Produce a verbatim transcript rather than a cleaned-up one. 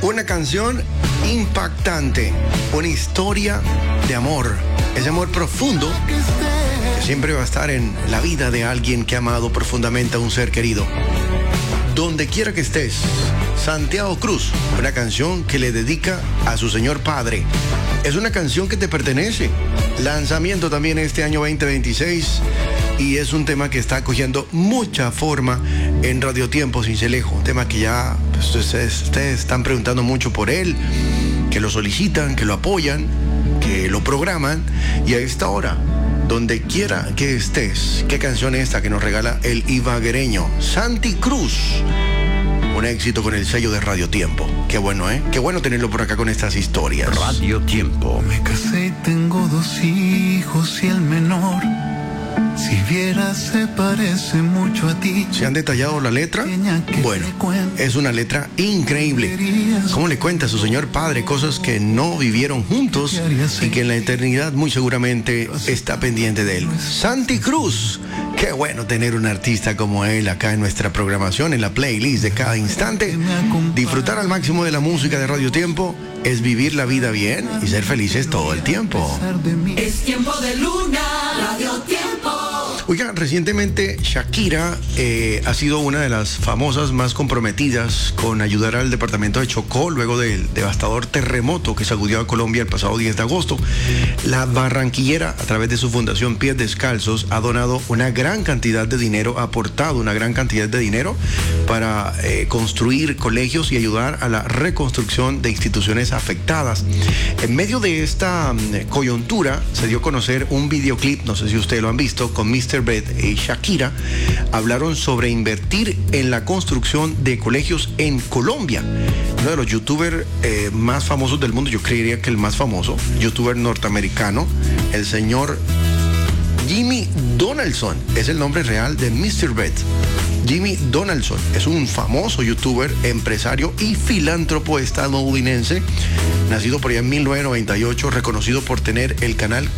Una canción impactante, una historia de amor, ese amor profundo que siempre va a estar en la vida de alguien que ha amado profundamente a un ser querido. Donde quiera que estés, Santiago Cruz, una canción que le dedica a su señor padre. Es una canción que te pertenece. Lanzamiento también este año veinte veintiséis y es un tema que está cogiendo mucha forma en Radio Tiempo Sincelejo. Un tema que ya pues, ustedes, ustedes están preguntando mucho por él, que lo solicitan, que lo apoyan, que lo programan. Y a esta hora, donde quiera que estés, ¿qué canción es esta que nos regala el ibaguereño Santi Cruz? Un éxito con el sello de Radio Tiempo. Qué bueno, ¿eh? Qué bueno tenerlo por acá con estas historias. Radio Tiempo. Me casé y tengo dos hijos y el menor, si vieras, se parece mucho a ti. ¿Se han detallado la letra? Bueno, es una letra increíble. ¿Cómo le cuenta a su señor padre cosas que no vivieron juntos y que en la eternidad muy seguramente está pendiente de él? Santi Cruz. Qué bueno tener un artista como él acá en nuestra programación, en la playlist de cada instante. Disfrutar al máximo de la música de Radio Tiempo es vivir la vida bien y ser felices todo el tiempo. Es tiempo de luna, Radio Tiempo. Oiga, recientemente Shakira eh, ha sido una de las famosas más comprometidas con ayudar al departamento de Chocó luego del devastador terremoto que sacudió a Colombia el pasado diez de agosto. La barranquillera, a través de su fundación Pies Descalzos, ha donado una gran cantidad de dinero, ha aportado una gran cantidad de dinero para eh, construir colegios y ayudar a la reconstrucción de instituciones afectadas. En medio de esta um, coyuntura se dio a conocer un videoclip, no sé si ustedes lo han visto, con mister Bet y Shakira. Hablaron sobre invertir en la construcción de colegios en Colombia. Uno de los youtubers eh, más famosos del mundo, yo creería que el más famoso, youtuber norteamericano, el señor Jimmy Donaldson, es el nombre real de mister Bet. Jimmy Donaldson es un famoso youtuber, empresario y filántropo estadounidense, nacido por allá en mil novecientos noventa y ocho, reconocido por tener el canal